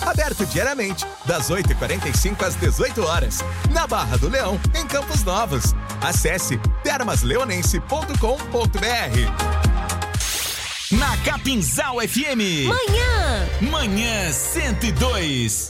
Aberto diariamente, das 8h45 às 18 horas. Na Barra do Leão, em Campos Novos. Acesse termasleonense.com.br. Na Capinzal FM. Manhã 102.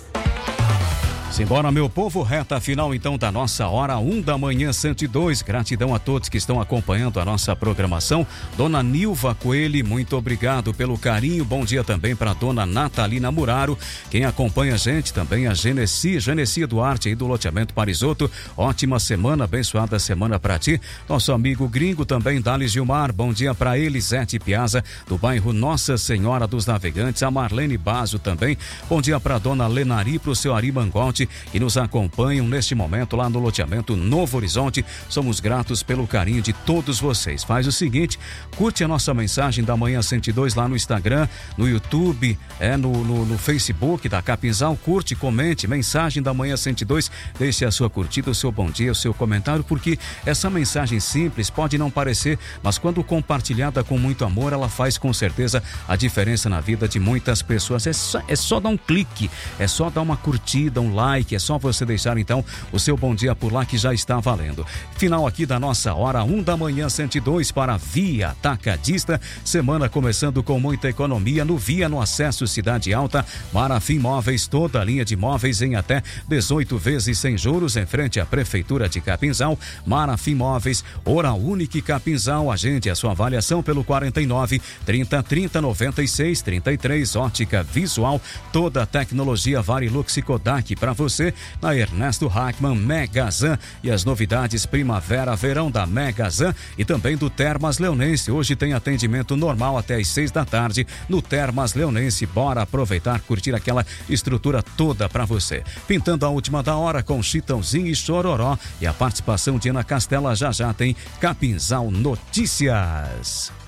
Simbora, meu povo, reta final então da nossa hora 1 da manhã 102. Gratidão a todos que estão acompanhando a nossa programação. Dona Nilva Coelho, muito obrigado pelo carinho. Bom dia também para Dona Natalina Muraro. Quem acompanha a gente também, a Genesi Duarte aí do loteamento Parisotto. Ótima semana, abençoada semana para ti. Nosso amigo gringo também, Dali Gilmar. Bom dia para Elisete Piazza, do bairro Nossa Senhora dos Navegantes. A Marlene Bazo também. Bom dia para Dona Lenari, pro seu Ari Mangotti, que nos acompanham neste momento lá no loteamento Novo Horizonte. Somos gratos pelo carinho de todos vocês. Faz o seguinte, curte a nossa mensagem da Manhã 102 lá no Instagram, no YouTube, no Facebook da Capinzal. Curte, comente, mensagem da Manhã 102, deixe a sua curtida, o seu bom dia, o seu comentário, porque essa mensagem simples pode não parecer, mas quando compartilhada com muito amor, ela faz com certeza a diferença na vida de muitas pessoas. É só dar um clique, é só dar uma curtida, um like, é só você deixar então o seu bom dia por lá que já está valendo. Final aqui da nossa hora 1 da manhã 102 para Via Atacadista. Semana começando com muita economia no Via, no acesso Cidade Alta. Marafim Móveis, toda a linha de móveis em até 18 vezes sem juros em frente à Prefeitura de Capinzal. Marafim Móveis, Oral Unique Capinzal. Agende a sua avaliação pelo 49 30 30 96 33. Ótica Visual, toda a tecnologia Varilux e Kodak para você na Ernesto Hackman Megazan e as novidades primavera-verão da Megazan e também do Termas Leonense. Hoje tem atendimento normal até às 6 da tarde no Termas Leonense. Bora aproveitar, curtir aquela estrutura toda para você. Pintando a última da hora com Chitãozinho e Chororó e a participação de Ana Castela. Já tem Capinzal Notícias.